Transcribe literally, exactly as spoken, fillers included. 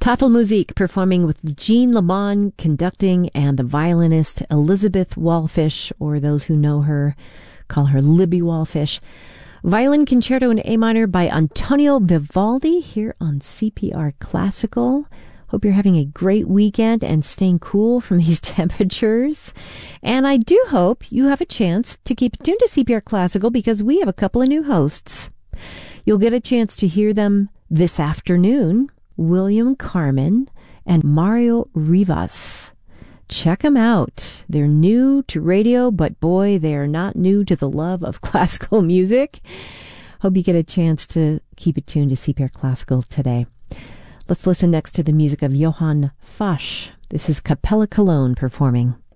Tafelmusik performing with Jean Lamont conducting and the violinist Elizabeth Wallfish, or those who know her call her Libby Wallfish. Violin Concerto in A minor by Antonio Vivaldi here on C P R Classical. Hope you're having a great weekend and staying cool from these temperatures. And I do hope you have a chance to keep tuned to C P R Classical because we have a couple of new hosts. You'll get a chance to hear them this afternoon, William Carmen and Mario Rivas. Check them out. They're new to radio, but boy, they are not new to the love of classical music. Hope you get a chance to keep it tuned to C P R Classical today. Let's listen next to the music of Johann Fasch. This is Capella Cologne performing.